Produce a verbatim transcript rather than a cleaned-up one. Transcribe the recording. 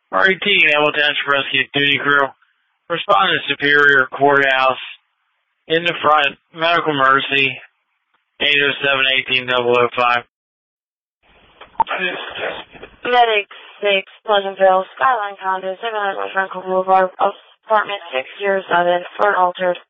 R E T, Hamilton Rescue Duty Crew. Respond to Superior Courthouse. In the front, Medical Mercy, eight oh seven, eighteen oh oh five. Medic six, Pleasantville, Skyline Condo, seven hundred Franklin Boulevard, apartment six oh seven, Fort Altered.